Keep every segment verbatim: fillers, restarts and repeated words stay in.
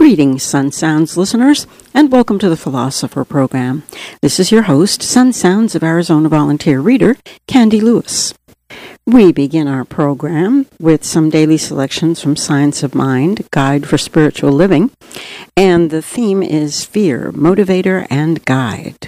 Greetings, Sun Sounds listeners, and welcome to the Philosopher Program. This is your host, Sun Sounds of Arizona volunteer reader, Candy Lewis. We begin our program with some daily selections from Science of Mind, Guide for Spiritual Living, and the theme is Fear, Motivator and Guide.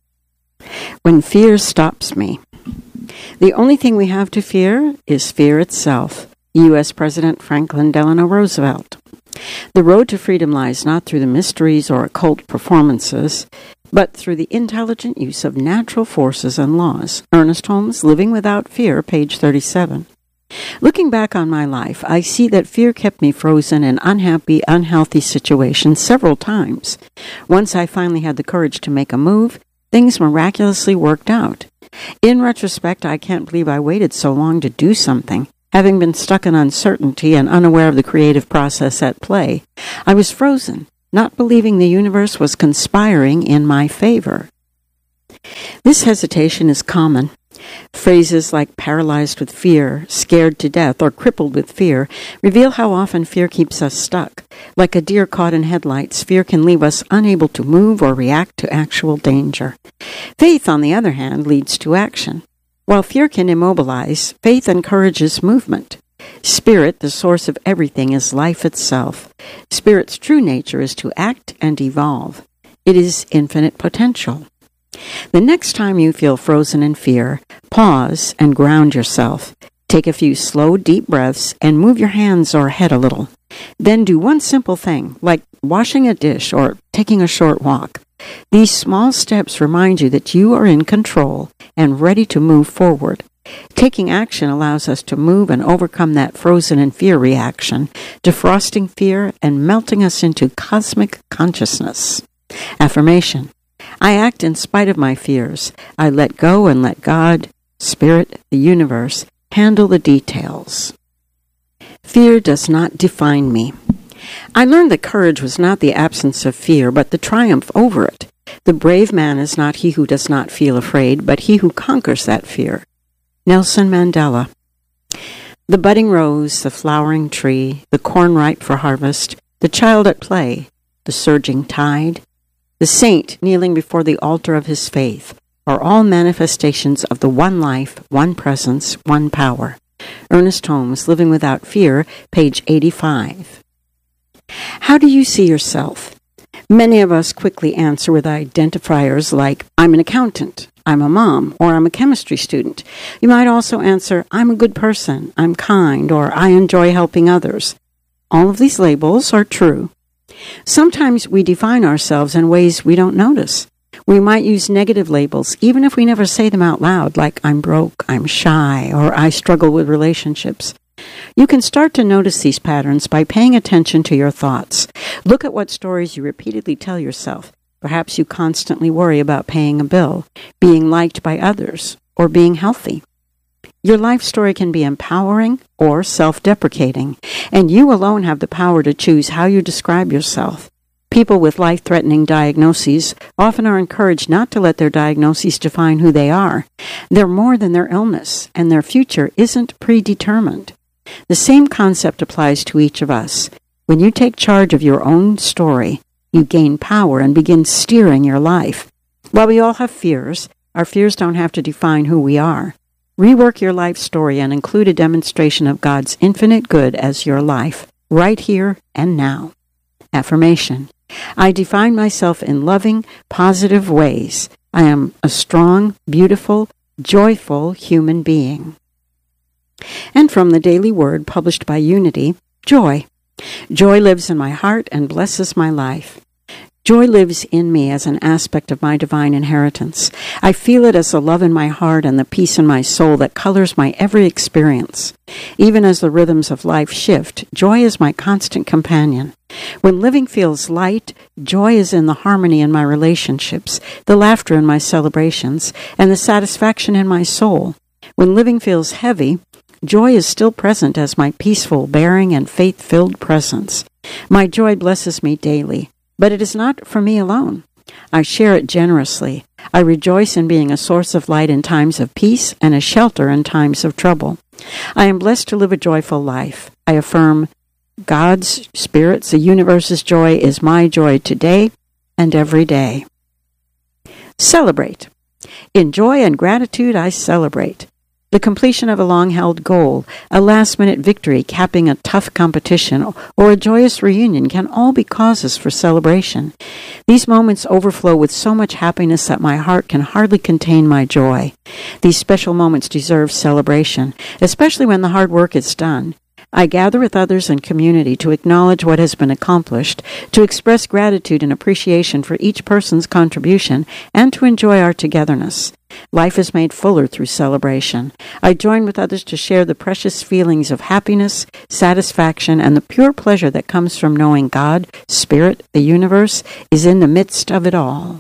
When fear stops me. The only thing we have to fear is fear itself. U S President Franklin Delano Roosevelt. The road to freedom lies not through the mysteries or occult performances, but through the intelligent use of natural forces and laws. Ernest Holmes, Living Without Fear, page thirty-seven. Looking back on my life, I see that fear kept me frozen in unhappy, unhealthy situations several times. Once I finally had the courage to make a move, things miraculously worked out. In retrospect, I can't believe I waited so long to do something. Having been stuck in uncertainty and unaware of the creative process at play, I was frozen, not believing the universe was conspiring in my favor. This hesitation is common. Phrases like paralyzed with fear, scared to death, or crippled with fear reveal how often fear keeps us stuck. Like a deer caught in headlights, fear can leave us unable to move or react to actual danger. Faith, on the other hand, leads to action. While fear can immobilize, faith encourages movement. Spirit, the source of everything, is life itself. Spirit's true nature is to act and evolve. It is infinite potential. The next time you feel frozen in fear, pause and ground yourself. Take a few slow, deep breaths and move your hands or head a little. Then do one simple thing, like washing a dish or taking a short walk. These small steps remind you that you are in control and ready to move forward. Taking action allows us to move and overcome that frozen in fear reaction, defrosting fear and melting us into cosmic consciousness. Affirmation. I act in spite of my fears. I let go and let God, Spirit, the universe, handle the details. Fear does not define me. I learned that courage was not the absence of fear, but the triumph over it. The brave man is not he who does not feel afraid, but he who conquers that fear. Nelson Mandela. The budding rose, the flowering tree, the corn ripe for harvest, the child at play, the surging tide, the saint kneeling before the altar of his faith, are all manifestations of the one life, one presence, one power. Ernest Holmes, Living Without Fear, page eighty-five. How do you see yourself? Many of us quickly answer with identifiers like, I'm an accountant, I'm a mom, or I'm a chemistry student. You might also answer, I'm a good person, I'm kind, or I enjoy helping others. All of these labels are true. Sometimes we define ourselves in ways we don't notice. We might use negative labels, even if we never say them out loud, like I'm broke, I'm shy, or I struggle with relationships. You can start to notice these patterns by paying attention to your thoughts. Look at what stories you repeatedly tell yourself. Perhaps you constantly worry about paying a bill, being liked by others, or being healthy. Your life story can be empowering or self-deprecating, and you alone have the power to choose how you describe yourself. People with life-threatening diagnoses often are encouraged not to let their diagnoses define who they are. They're more than their illness, and their future isn't predetermined. The same concept applies to each of us. When you take charge of your own story, you gain power and begin steering your life. While we all have fears, our fears don't have to define who we are. Rework your life story and include a demonstration of God's infinite good as your life, right here and now. Affirmation. I define myself in loving, positive ways. I am a strong, beautiful, joyful human being. And from the Daily Word published by Unity, joy. Joy lives in my heart and blesses my life. Joy lives in me as an aspect of my divine inheritance. I feel it as the love in my heart and the peace in my soul that colors my every experience. Even as the rhythms of life shift, joy is my constant companion. When living feels light, joy is in the harmony in my relationships, the laughter in my celebrations, and the satisfaction in my soul. When living feels heavy, joy is still present as my peaceful, bearing, and faith-filled presence. My joy blesses me daily, but it is not for me alone. I share it generously. I rejoice in being a source of light in times of peace and a shelter in times of trouble. I am blessed to live a joyful life. I affirm, God's Spirit's, the universe's joy is my joy today and every day. Celebrate. In joy and gratitude, I celebrate. The completion of a long-held goal, a last-minute victory capping a tough competition, or a joyous reunion can all be causes for celebration. These moments overflow with so much happiness that my heart can hardly contain my joy. These special moments deserve celebration, especially when the hard work is done. I gather with others in community to acknowledge what has been accomplished, to express gratitude and appreciation for each person's contribution, and to enjoy our togetherness. Life is made fuller through celebration. I join with others to share the precious feelings of happiness, satisfaction, and the pure pleasure that comes from knowing God, Spirit, the universe, is in the midst of it all.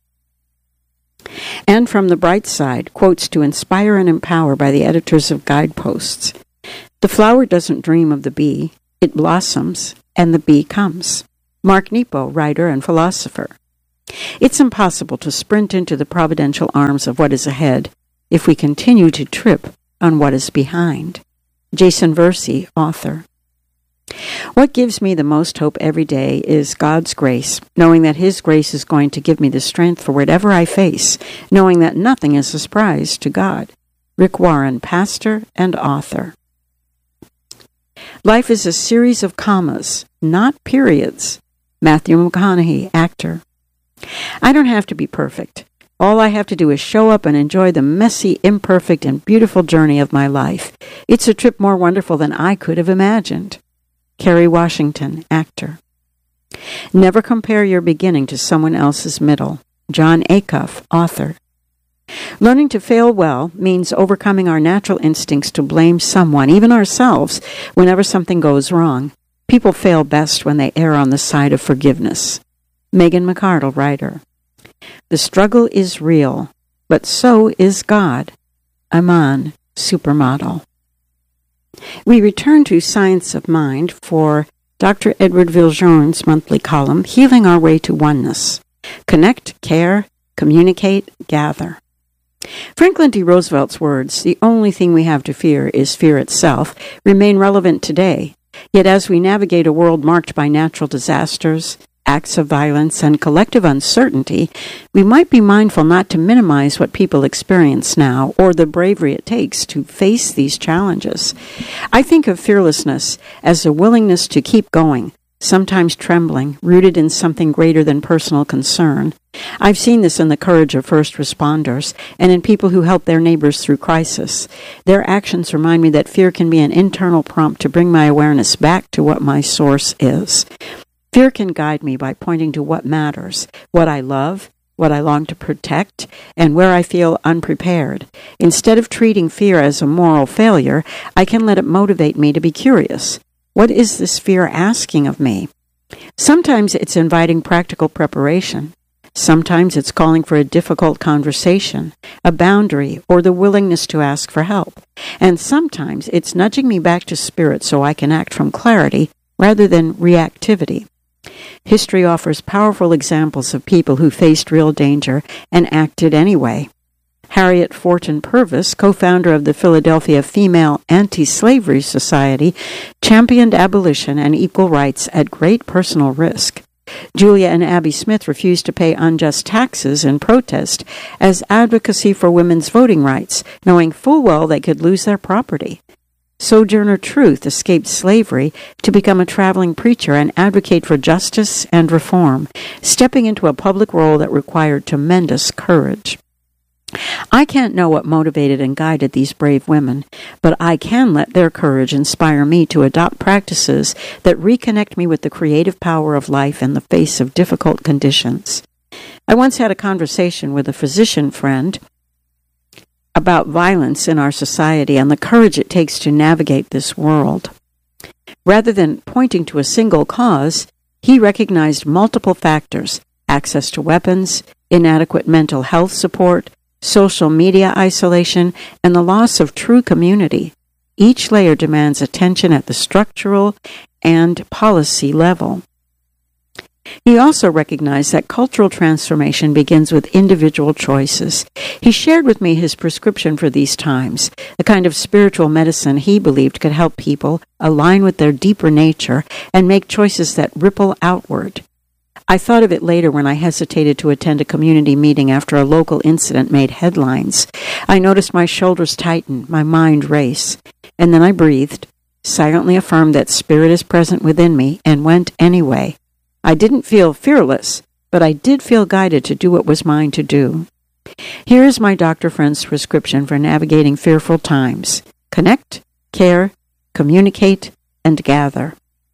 And from the bright side, quotes to inspire and empower by the editors of Guideposts. The flower doesn't dream of the bee, it blossoms, and the bee comes. Mark Nepo, writer and philosopher. It's impossible to sprint into the providential arms of what is ahead if we continue to trip on what is behind. Jason Versi, author. What gives me the most hope every day is God's grace, knowing that His grace is going to give me the strength for whatever I face, knowing that nothing is a surprise to God. Rick Warren, pastor and author. Life is a series of commas, not periods. Matthew McConaughey, actor. I don't have to be perfect. All I have to do is show up and enjoy the messy, imperfect, and beautiful journey of my life. It's a trip more wonderful than I could have imagined. Kerry Washington, actor. Never compare your beginning to someone else's middle. John Acuff, author. Learning to fail well means overcoming our natural instincts to blame someone, even ourselves, whenever something goes wrong. People fail best when they err on the side of forgiveness. Megan McArdle, writer. The struggle is real, but so is God. Aman, supermodel. We return to Science of Mind for Doctor Edward Viljoen's monthly column, Healing Our Way to Oneness. Connect, care, communicate, gather. Franklin D. Roosevelt's words, the only thing we have to fear is fear itself, remain relevant today. Yet as we navigate a world marked by natural disasters, acts of violence, and collective uncertainty, we might be mindful not to minimize what people experience now or the bravery it takes to face these challenges. I think of fearlessness as a willingness to keep going, sometimes trembling, rooted in something greater than personal concern. I've seen this in the courage of first responders and in people who help their neighbors through crisis. Their actions remind me that fear can be an internal prompt to bring my awareness back to what my source is. Fear can guide me by pointing to what matters, what I love, what I long to protect, and where I feel unprepared. Instead of treating fear as a moral failure, I can let it motivate me to be curious. What is this fear asking of me? Sometimes it's inviting practical preparation. Sometimes it's calling for a difficult conversation, a boundary, or the willingness to ask for help. And sometimes it's nudging me back to spirit so I can act from clarity rather than reactivity. History offers powerful examples of people who faced real danger and acted anyway. Harriet Fortin Purvis, co-founder of the Philadelphia Female Anti-Slavery Society, championed abolition and equal rights at great personal risk. Julia and Abby Smith refused to pay unjust taxes in protest as advocacy for women's voting rights, knowing full well they could lose their property. Sojourner Truth escaped slavery to become a traveling preacher and advocate for justice and reform, stepping into a public role that required tremendous courage. I can't know what motivated and guided these brave women, but I can let their courage inspire me to adopt practices that reconnect me with the creative power of life in the face of difficult conditions. I once had a conversation with a physician friend about violence in our society and the courage it takes to navigate this world. Rather than pointing to a single cause, he recognized multiple factors: access to weapons, inadequate mental health support, social media isolation, and the loss of true community. Each layer demands attention at the structural and policy level. He also recognized that cultural transformation begins with individual choices. He shared with me his prescription for these times, the kind of spiritual medicine he believed could help people align with their deeper nature and make choices that ripple outward. I thought of it later when I hesitated to attend a community meeting after a local incident made headlines. I noticed my shoulders tighten, my mind race, and then I breathed, silently affirmed that Spirit is present within me, and went anyway. I didn't feel fearless, but I did feel guided to do what was mine to do. Here is my doctor friend's prescription for navigating fearful times. Connect, care, communicate, and gather.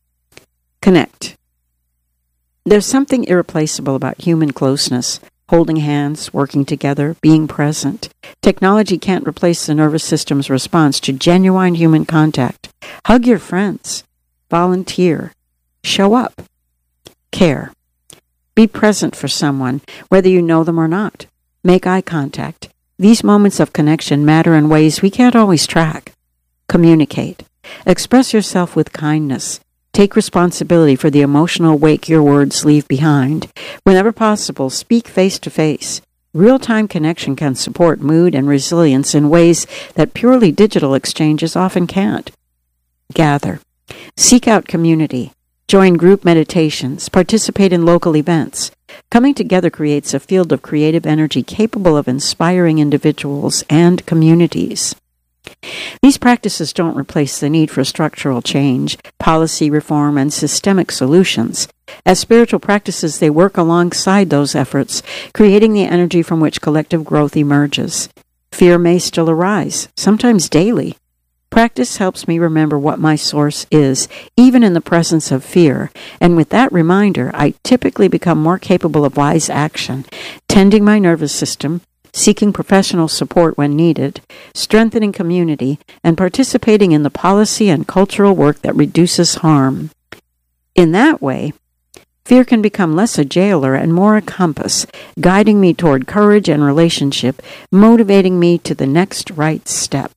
Connect. There's something irreplaceable about human closeness, holding hands, working together, being present. Technology can't replace the nervous system's response to genuine human contact. Hug your friends. Volunteer. Show up. Care. Be present for someone, whether you know them or not. Make eye contact. These moments of connection matter in ways we can't always track. Communicate. Express yourself with kindness. Take responsibility for the emotional wake your words leave behind. Whenever possible, speak face-to-face. Real-time connection can support mood and resilience in ways that purely digital exchanges often can't. Gather. Seek out community. Join group meditations. Participate in local events. Coming together creates a field of creative energy capable of inspiring individuals and communities. These practices don't replace the need for structural change, policy reform, and systemic solutions. As spiritual practices, they work alongside those efforts, creating the energy from which collective growth emerges. Fear may still arise, sometimes daily. Practice helps me remember what my source is, even in the presence of fear, and with that reminder, I typically become more capable of wise action, tending my nervous system, seeking professional support when needed, strengthening community, and participating in the policy and cultural work that reduces harm. In that way, fear can become less a jailer and more a compass, guiding me toward courage and relationship, motivating me to the next right step.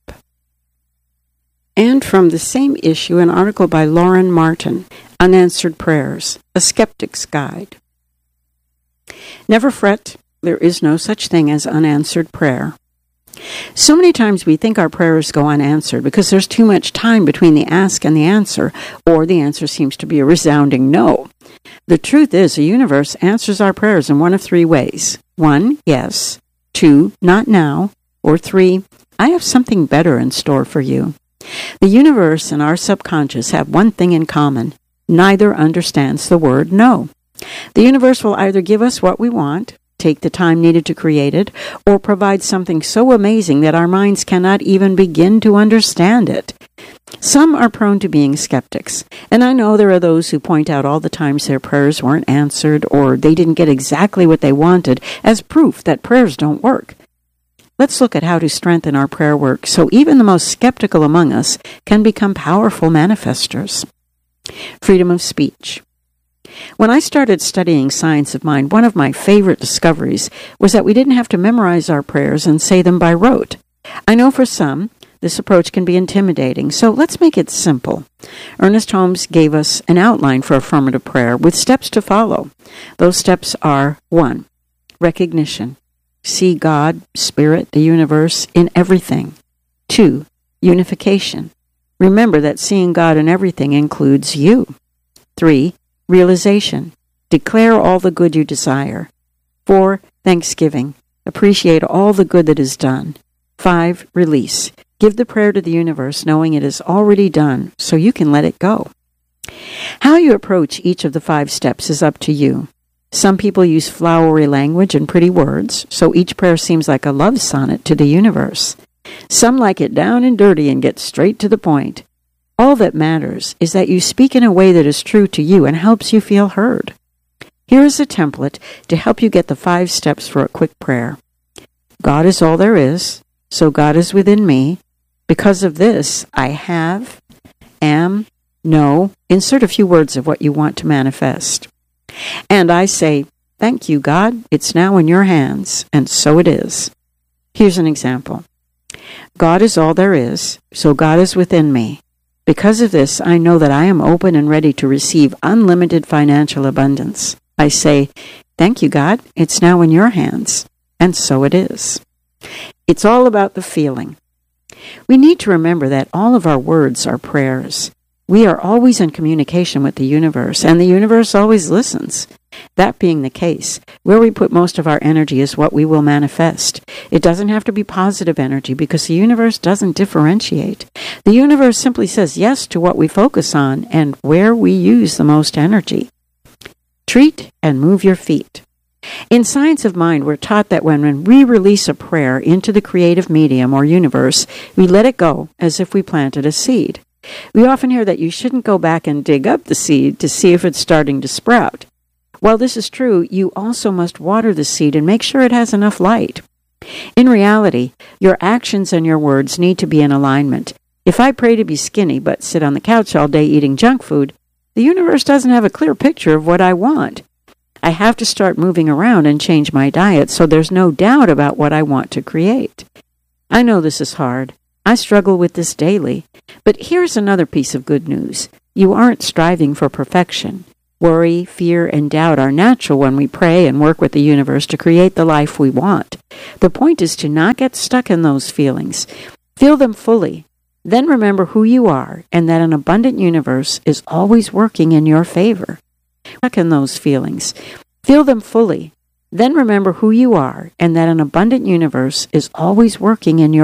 And from the same issue, an article by Lauren Martin, Unanswered Prayers, A Skeptic's Guide. Never fret. There is no such thing as unanswered prayer. So many times we think our prayers go unanswered because there's too much time between the ask and the answer, or the answer seems to be a resounding no. The truth is, the universe answers our prayers in one of three ways. One, yes. Two, not now. Or three, I have something better in store for you. The universe and our subconscious have one thing in common. Neither understands the word no. The universe will either give us what we want, take the time needed to create it, or provide something so amazing that our minds cannot even begin to understand it. Some are prone to being skeptics, and I know there are those who point out all the times their prayers weren't answered or they didn't get exactly what they wanted as proof that prayers don't work. Let's look at how to strengthen our prayer work so even the most skeptical among us can become powerful manifestors. Freedom of speech. When I started studying Science of Mind, one of my favorite discoveries was that we didn't have to memorize our prayers and say them by rote. I know for some, this approach can be intimidating, so let's make it simple. Ernest Holmes gave us an outline for affirmative prayer with steps to follow. Those steps are one, recognition. See God, Spirit, the universe, in everything. Two, unification. Remember that seeing God in everything includes you. Three, realization. Declare all the good you desire. Four, thanksgiving. Appreciate all the good that is done. Five, release. Give the prayer to the universe knowing it is already done so you can let it go. How you approach each of the five steps is up to you. Some people use flowery language and pretty words, so each prayer seems like a love sonnet to the universe. Some like it down and dirty and get straight to the point. All that matters is that you speak in a way that is true to you and helps you feel heard. Here is a template to help you get the five steps for a quick prayer. God is all there is, so God is within me. Because of this, I have, am, know, insert a few words of what you want to manifest. And I say, thank you, God, it's now in your hands, and so it is. Here's an example. God is all there is, so God is within me. Because of this, I know that I am open and ready to receive unlimited financial abundance. I say, "Thank you, God. It's now in your hands." And so it is. It's all about the feeling. We need to remember that all of our words are prayers. We are always in communication with the universe, and the universe always listens. That being the case, where we put most of our energy is what we will manifest. It doesn't have to be positive energy because the universe doesn't differentiate. The universe simply says yes to what we focus on and where we use the most energy. Treat and move your feet. In Science of Mind, we're taught that when we release a prayer into the creative medium or universe, we let it go as if we planted a seed. We often hear that you shouldn't go back and dig up the seed to see if it's starting to sprout. While this is true, you also must water the seed and make sure it has enough light. In reality, your actions and your words need to be in alignment. If I pray to be skinny but sit on the couch all day eating junk food, the universe doesn't have a clear picture of what I want. I have to start moving around and change my diet so there's no doubt about what I want to create. I know this is hard. I struggle with this daily. But here's another piece of good news. You aren't striving for perfection. Worry, fear, and doubt are natural when we pray and work with the universe to create the life we want. The point is to not get stuck in those feelings. Feel them fully. Then remember who you are and that an abundant universe is always working in your favor. Stuck in those feelings. Feel them fully. Then remember who you are and that an abundant universe is always working in your